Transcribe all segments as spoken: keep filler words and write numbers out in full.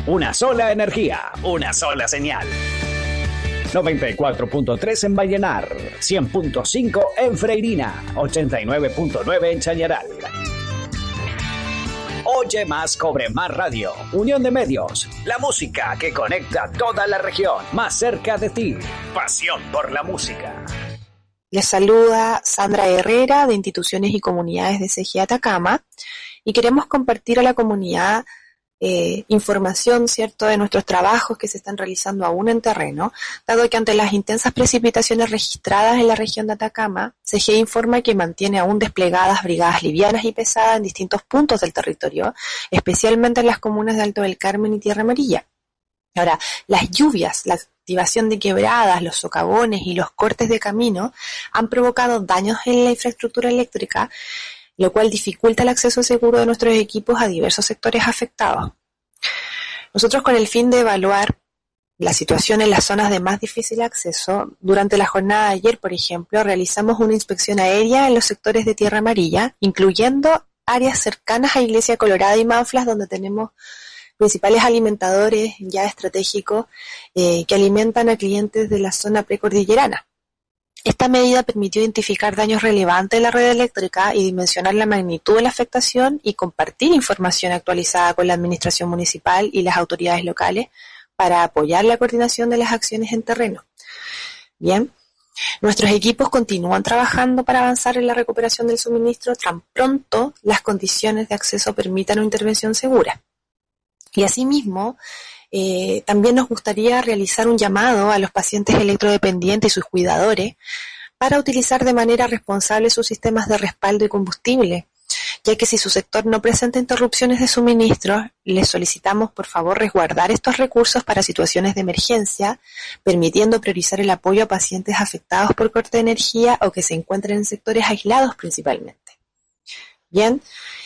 Una sola energía, una sola señal. noventa y cuatro punto tres en Vallenar, cien punto cinco en Freirina, ochenta y nueve punto nueve en Chañaral. Oye más, cobre más radio. Unión de medios. La música que conecta toda la región. Más cerca de ti. Pasión por la música. Les saluda Sandra Herrera de Instituciones y Comunidades de C G Atacama y queremos compartir a la comunidad eh, información, ¿cierto?, de nuestros trabajos que se están realizando aún en terreno, dado que ante las intensas precipitaciones registradas en la región de Atacama, C G informa que mantiene aún desplegadas brigadas livianas y pesadas en distintos puntos del territorio, especialmente en las comunas de Alto del Carmen y Tierra Amarilla. Ahora, las lluvias, la activación de quebradas, los socavones y los cortes de camino han provocado daños en la infraestructura eléctrica, lo cual dificulta el acceso seguro de nuestros equipos a diversos sectores afectados. Nosotros, con el fin de evaluar la situación en las zonas de más difícil acceso, durante la jornada de ayer, por ejemplo, realizamos una inspección aérea en los sectores de Tierra Amarilla, incluyendo áreas cercanas a Iglesia Colorada y Manflas, donde tenemos principales alimentadores ya estratégicos eh, que alimentan a clientes de la zona precordillerana. Esta medida permitió identificar daños relevantes en la red eléctrica y dimensionar la magnitud de la afectación y compartir información actualizada con la administración municipal y las autoridades locales para apoyar la coordinación de las acciones en terreno. Bien, nuestros equipos continúan trabajando para avanzar en la recuperación del suministro tan pronto las condiciones de acceso permitan una intervención segura. Y asimismo, Eh, también nos gustaría realizar un llamado a los pacientes electrodependientes y sus cuidadores para utilizar de manera responsable sus sistemas de respaldo y combustible, ya que si su sector no presenta interrupciones de suministro, les solicitamos por favor resguardar estos recursos para situaciones de emergencia, permitiendo priorizar el apoyo a pacientes afectados por corte de energía o que se encuentren en sectores aislados principalmente. Bien.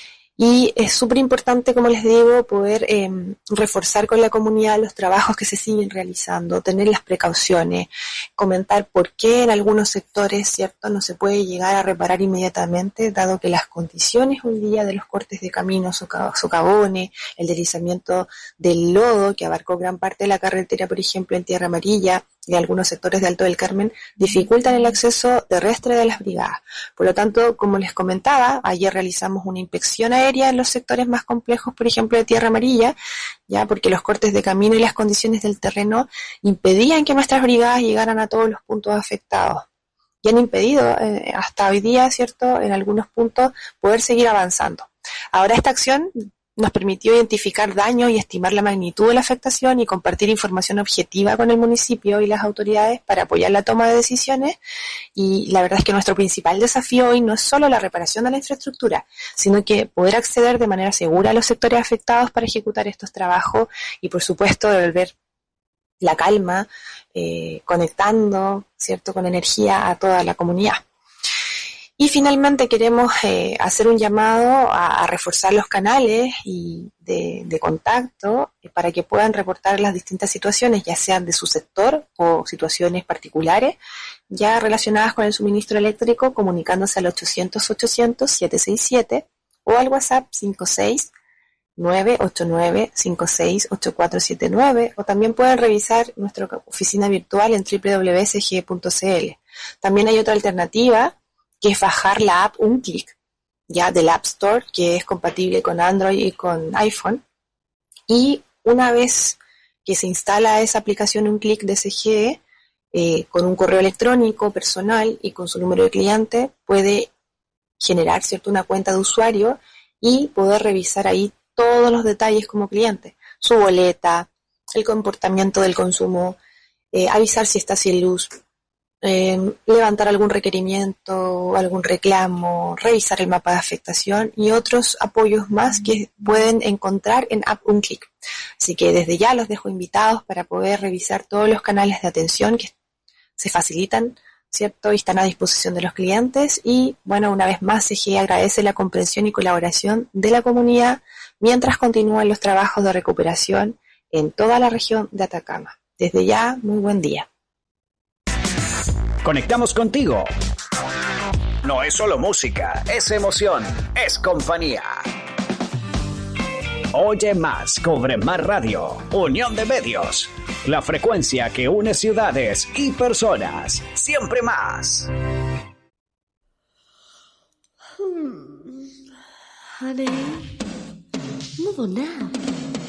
Y es súper importante, como les digo, poder eh, reforzar con la comunidad los trabajos que se siguen realizando, tener las precauciones, comentar por qué en algunos sectores, ¿cierto?, no se puede llegar a reparar inmediatamente, dado que las condiciones hoy día de los cortes de camino, soca- socavones, el deslizamiento del lodo que abarcó gran parte de la carretera, por ejemplo, en Tierra Amarilla, y algunos sectores de Alto del Carmen, dificultan el acceso terrestre de las brigadas. Por lo tanto, como les comentaba, ayer realizamos una inspección aérea en los sectores más complejos, por ejemplo, de Tierra Amarilla, ya porque los cortes de camino y las condiciones del terreno impedían que nuestras brigadas llegaran a todos los puntos afectados. Y han impedido eh, hasta hoy día, ¿cierto?, en algunos puntos, poder seguir avanzando. Ahora esta acción nos permitió identificar daños y estimar la magnitud de la afectación y compartir información objetiva con el municipio y las autoridades para apoyar la toma de decisiones. Y la verdad es que nuestro principal desafío hoy no es solo la reparación de la infraestructura, sino que poder acceder de manera segura a los sectores afectados para ejecutar estos trabajos y, por supuesto, devolver la calma, eh, conectando, ¿cierto?, con energía a toda la comunidad. Y finalmente queremos eh, hacer un llamado a, a reforzar los canales y de, de contacto eh, para que puedan reportar las distintas situaciones, ya sean de su sector o situaciones particulares, ya relacionadas con el suministro eléctrico, comunicándose al ochocientos ochocientos siete seis siete o al WhatsApp cinco seis nueve ocho nueve cinco seis ocho cuatro siete nueve, o también pueden revisar nuestra oficina virtual en doble u doble u doble u punto c g punto c l. También hay otra alternativa, que es bajar la app Un Clic, ya del App Store, que es compatible con Android y con iPhone. Y una vez que se instala esa aplicación Un Clic de C G E, eh, con un correo electrónico personal y con su número de cliente, puede generar, ¿cierto?, una cuenta de usuario y poder revisar ahí todos los detalles como cliente, su boleta, el comportamiento del consumo, eh, avisar si está sin luz, Eh, levantar algún requerimiento, algún reclamo, revisar el mapa de afectación y otros apoyos más que pueden encontrar en App Un Clic. Así que desde ya los dejo invitados para poder revisar todos los canales de atención que se facilitan, ¿cierto?, y están a disposición de los clientes. Y bueno, una vez más C G E agradece la comprensión y colaboración de la comunidad mientras continúan los trabajos de recuperación en toda la región de Atacama. Desde ya, muy buen día. Conectamos contigo. No es solo música, es emoción, es compañía. Oye más, cubre más radio. Unión de Medios. La frecuencia que une ciudades y personas. Siempre más. Hmm. Honey, little nap.